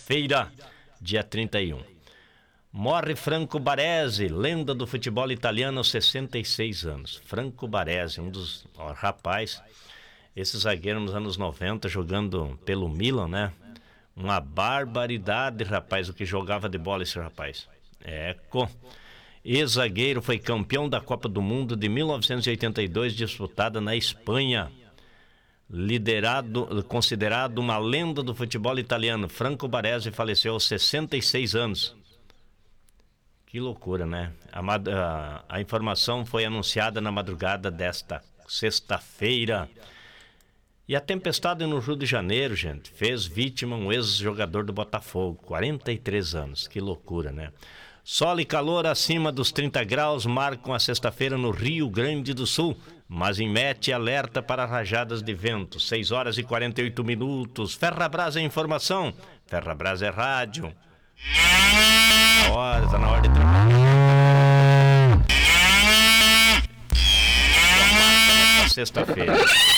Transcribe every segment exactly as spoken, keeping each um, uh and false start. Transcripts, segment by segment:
sexta-feira, dia trinta e um. Morre Franco Baresi, lenda do futebol italiano, aos sessenta e seis anos. Franco Baresi, um dos... Ó, rapaz, esse zagueiro nos anos noventa, jogando pelo Milan, né? Uma barbaridade, rapaz, o que jogava de bola esse rapaz. Eco. Ex-zagueiro, foi campeão da Copa do Mundo de mil novecentos e oitenta e dois, disputada na Espanha. Liderado, considerado uma lenda do futebol italiano, Franco Baresi faleceu aos sessenta e seis anos. Que loucura, né? A, a, a informação foi anunciada na madrugada desta sexta-feira. E a tempestade no Rio de Janeiro, gente, fez vítima um ex-jogador do Botafogo, quarenta e três anos. Que loucura, né? Sol e calor acima dos trinta graus marcam a sexta-feira no Rio Grande do Sul, mas emite alerta para rajadas de vento. seis horas e quarenta e oito minutos. Ferrabras é informação. Ferrabras é rádio. Tá na hora, tá na hora de trabalhar. Sexta-feira.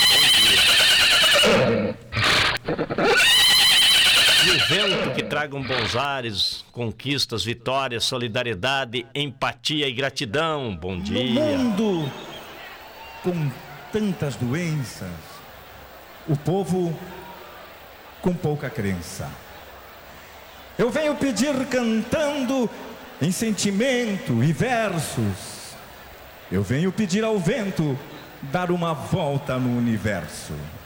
E o vento que tragam bons ares, conquistas, vitórias, solidariedade, empatia e gratidão. Bom dia. No mundo com tantas doenças, o povo com pouca crença. Eu venho pedir cantando em sentimento e versos. Eu venho pedir ao vento dar uma volta no universo.